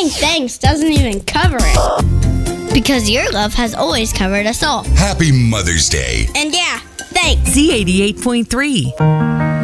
saying thanks doesn't even cover it. Because your love has always covered us all. Happy Mother's Day. And yeah, thanks. Z88.3.